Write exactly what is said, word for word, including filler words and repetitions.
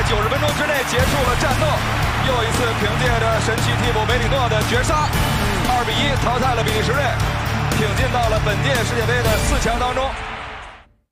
九十分钟之内结束了战斗，又一次凭借着神奇替补梅里诺的绝杀，二比一淘汰了比利时队，挺进到了本届世界杯的四强当中。